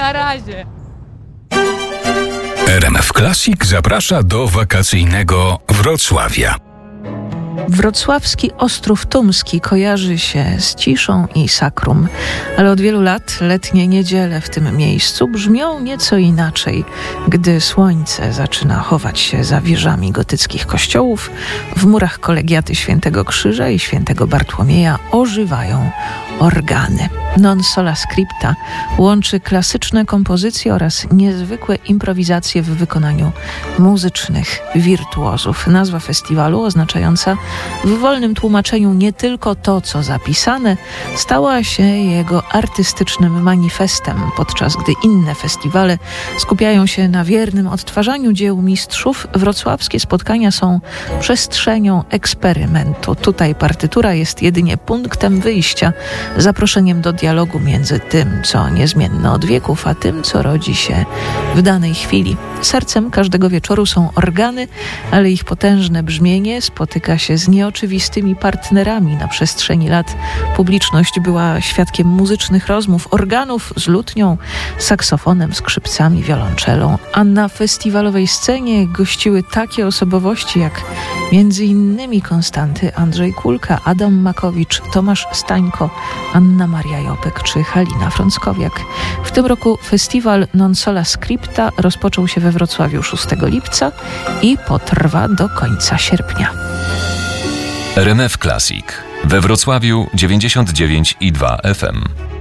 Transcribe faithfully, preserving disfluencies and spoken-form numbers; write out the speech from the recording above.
Na razie. R M F Classic zaprasza do wakacyjnego Wrocławia. Wrocławski Ostrów Tumski kojarzy się z ciszą i sakrum, ale od wielu lat letnie niedziele w tym miejscu brzmią nieco inaczej. Gdy słońce zaczyna chować się za wieżami gotyckich kościołów, w murach kolegiaty Świętego Krzyża i Świętego Bartłomieja ożywają organy. Non sola scripta łączy klasyczne kompozycje oraz niezwykłe improwizacje w wykonaniu muzycznych wirtuozów. Nazwa festiwalu, oznaczająca w wolnym tłumaczeniu nie tylko to, co zapisane, stała się jego artystycznym manifestem, podczas gdy inne festiwale skupiają się na wiernym odtwarzaniu dzieł mistrzów. Wrocławskie spotkania są przestrzenią eksperymentu. Tutaj partytura jest jedynie punktem wyjścia, zaproszeniem do dialogu między tym, co niezmienne od wieków, a tym, co rodzi się w danej chwili. Sercem każdego wieczoru są organy, ale ich potężne brzmienie spotyka się z nieoczywistymi partnerami. Na przestrzeni lat publiczność była świadkiem muzycznych rozmów organów z lutnią, saksofonem, skrzypcami, wiolonczelą, a na festiwalowej scenie gościły takie osobowości jak między innymi Konstanty Andrzej Kulka, Adam Makowicz, Tomasz Stańko, Anna Maria Jopek czy Halina Frąckowiak. W tym roku festiwal Non sola scripta rozpoczął się we Wrocławiu szóstego lipca i potrwa do końca sierpnia. R M F Classic we Wrocławiu dziewięćdziesiąt dziewięć i dwa F M.